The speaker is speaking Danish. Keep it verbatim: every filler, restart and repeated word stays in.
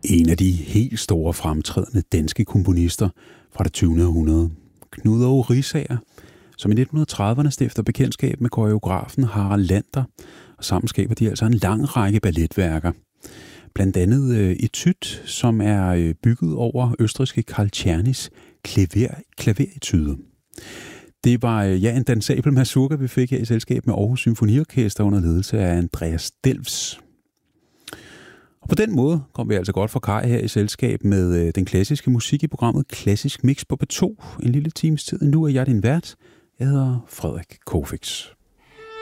En af de helt store fremtrædende danske komponister fra det tyvende århundrede, Knud Aage Riisager, som i nitten trediverne stifter bekendtskab med koreografen Harald Lander, og sammen skaber de altså en lang række balletværker. Blandt andet øh, Etude, som er øh, bygget over østrigske Carl Czernys klaver, klaveretude. Det var øh, ja, en dansabel mazurka, vi fik her i selskab med Aarhus Symfoniorkester under ledelse af Andreas Delfs. Og på den måde kom vi altså godt for kaj her i selskab med øh, den klassiske musik i programmet Klassisk Mix på P to. En lille times tid. Nu er jeg din vært. Jeg hedder Frederik Kofix.